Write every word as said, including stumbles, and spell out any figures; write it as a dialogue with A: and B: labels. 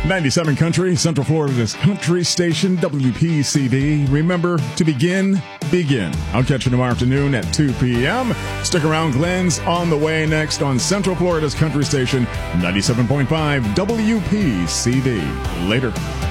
A: ninety-seven Country, Central Florida's country station, W P C V. Remember to begin, begin. I'll catch you tomorrow afternoon at two p.m. Stick around. Glenn's on the way next on Central Florida's country station, ninety-seven point five W P C V. Later.